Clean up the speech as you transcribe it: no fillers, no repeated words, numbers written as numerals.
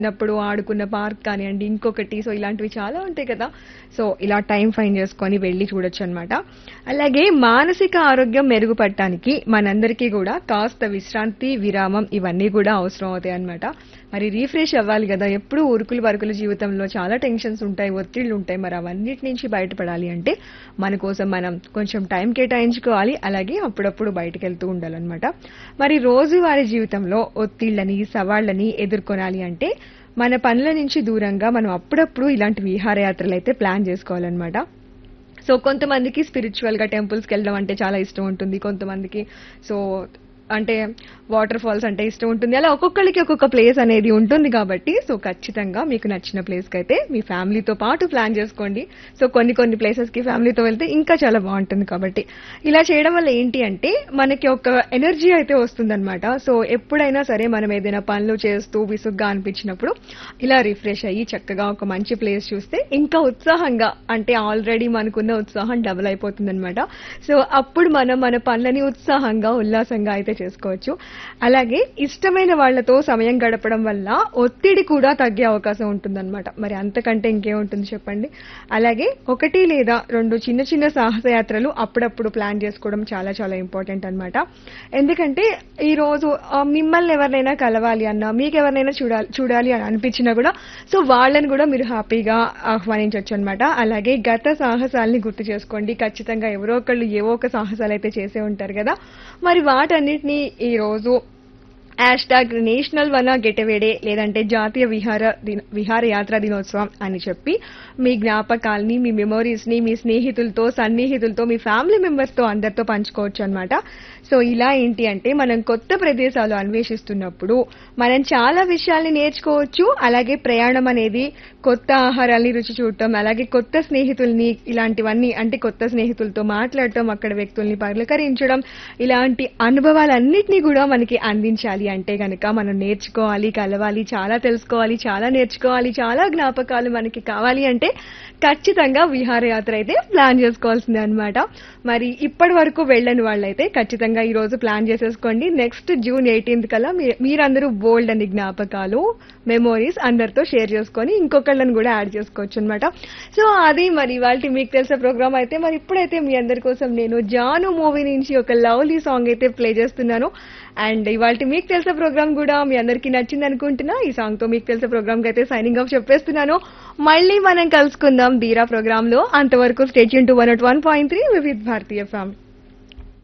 చిన్నప్పుడు ఆడుకున్న పార్క్ కానివ్వండి, ఇంకొకటి సో ఇలాంటివి చాలా ఉంటాయి కదా! సో ఇలా టైం ఫైండ్ చేసుకొని వెళ్లి చూడొచ్చనమాట. అలాగే మానసిక ఆరోగ్యం మెరుగుపడటానికి మనందరికీ కూడా కాస్త విశ్రాంతి, విరామం ఇవన్నీ కూడా అవసరం అవుతాయన్నమాట. మరి రిఫ్రెష్ అవ్వాలి కదా! ఎప్పుడూ ఉరుకులు పరుగుల జీవితంలో చాలా టెన్షన్స్ ఉంటాయి, ఒత్తిళ్లు ఉంటాయి. మరి అవన్నిటి నుంచి బయటపడాలి అంటే మన కోసం మనం కొంచెం టైం కేటాయించుకోవాలి. అలాగే అప్పుడప్పుడు బయటకెళ్తూ ఉండాలన్నమాట. మరి రోజువారీ జీవితంలో ఒత్తిళ్లని, సవాళ్లని ఎదుర్కొనాలి అంటే మన పనుల నుంచి దూరంగా మనం అప్పుడప్పుడు ఇలాంటి విహారయాత్రలైతే ప్లాన్ చేసుకోవాలన్నమాట. సో కొంతమందికి స్పిరిచువల్ గా టెంపుల్స్ కి వెళ్ళడం అంటే చాలా ఇష్టం ఉంటుంది. కొంతమందికి సో అంటే వాటర్ ఫాల్స్ అంటే ఇష్టం ఉంటుంది. అలా ఒక్కొక్కళ్ళకి ఒక్కొక్క ప్లేస్ అనేది ఉంటుంది కాబట్టి సో ఖచ్చితంగా మీకు నచ్చిన ప్లేస్ కి అయితే మీ ఫ్యామిలీతో పాటు ప్లాన్ చేసుకోండి. సో కొన్ని కొన్ని ప్లేసెస్ కి ఫ్యామిలీతో వెళ్తే ఇంకా చాలా బాగుంటుంది కాబట్టి ఇలా చేయడం వల్ల ఏంటి అంటే మనకి ఒక ఎనర్జీ అయితే వస్తుందన్నమాట. సో ఎప్పుడైనా సరే మనం ఏదైనా పనులు చేస్తూ విసుగ్గా అనిపించినప్పుడు ఇలా రిఫ్రెష్ అయ్యి చక్కగా ఒక మంచి ప్లేస్ చూస్తే ఇంకా ఉత్సాహంగా అంటే ఆల్రెడీ మనకున్న ఉత్సాహం డబుల్ అయిపోతుందన్నమాట. సో అప్పుడు మనం మన పనులని ఉత్సాహంగా ఉల్లాసంగా అయితే చేసుకోవచ్చు. అలాగే ఇష్టమైన వాళ్లతో సమయం గడపడం వల్ల ఒత్తిడి కూడా తగ్గే అవకాశం ఉంటుందన్నమాట. మరి అంతకంటే ఇంకేముంటుంది చెప్పండి. అలాగే ఒకటి లేదా రెండు చిన్న చిన్న సాహసయాత్రలు అప్పుడప్పుడు ప్లాన్ చేసుకోవడం చాలా చాలా ఇంపార్టెంట్ అన్నమాట. ఎందుకంటే ఈ రోజు మిమ్మల్ని ఎవరినైనా కలవాలి అన్నా, మీకు ఎవరినైనా చూడాలి అని అనిపించినా కూడా సో వాళ్ళని కూడా మీరు హ్యాపీగా ఆహ్వానించవచ్చు అన్నమాట. అలాగే గత సాహసాలని గుర్తు చేసుకోండి. ఖచ్చితంగా ఎవరో ఒకళ్ళు ఏవో ఒక సాహసాలు అయితే చేసే ఉంటారు కదా. మరి వాటన్నిటిని ఈ రోజు నేషనల్ వన గెటవే డే లేదంటే జాతీయ విహారయాత్ర దినోత్సవం అని చెప్పి మీ జ్ఞాపకాల్ని, మీ మెమోరీస్ ని మీ స్నేహితులతో, సన్నిహితులతో, మీ ఫ్యామిలీ మెంబర్స్ తో అందరితో పంచుకోవచ్చు అన్నమాట. సో ఇలా ఏంటి అంటే మనం కొత్త ప్రదేశాలు అన్వేషిస్తున్నప్పుడు మనం చాలా విషయాల్ని నేర్చుకోవచ్చు. అలాగే ప్రయాణం అనేది కొత్త ఆహారాల్ని రుచి చూడటం, అలాగే కొత్త స్నేహితుల్ని ఇలాంటివన్నీ అంటే కొత్త స్నేహితులతో మాట్లాడటం, అక్కడ వ్యక్తుల్ని పలకరించడం ఇలాంటి అనుభవాలన్నిటినీ కూడా మనకి అందించాలి అంటే గనక మనం నేర్చుకోవాలి, కలవాలి, చాలా తెలుసుకోవాలి, చాలా నేర్చుకోవాలి, చాలా జ్ఞాపకాలు మనకి కావాలి అంటే ఖచ్చితంగా విహారయాత్ర అయితే ప్లాన్ చేసుకోవాల్సిందే అన్నమాట. మరి ఇప్పటి వరకు వెళ్ళని వాళ్ళైతే ఖచ్చితంగా ఈ రోజు ప్లాన్ చేసేసుకోండి. నెక్స్ట్ జూన్ 18 కల్లా మీరందరూ బోల్డ్ అని జ్ఞాపకాలు, మెమోరీస్ అందరితో షేర్ చేసుకొని ఇంకొకళ్ళని కూడా యాడ్ చేసుకోవచ్చు అనమాట. సో అది మరి ఇవాళ మీకు తెలిసే ప్రోగ్రామ్ అయితే మరి ఇప్పుడైతే మీ అందరి కోసం నేను జాను మూవీ నుంచి ఒక లవ్లీ సాంగ్ అయితే ప్లే చేస్తున్నాను. అండ్ ఇవాళ మీకు తెలిసే ప్రోగ్రామ్ కూడా మీ అందరికీ నచ్చింది అనుకుంటున్నా. ఈ సాంగ్ తో మీకు తెలిసే ప్రోగ్రామ్ కి అయితే సైనింగ్ ఆఫ్ చెప్పేస్తున్నాను. మళ్ళీ మనం కలుసుకుందాం ధీరా ప్రోగ్రామ్ లో. అంతవరకు స్టే ట్యూన్ టు 101.3 వివిధ భారతీయ ఎఫ్ఎం.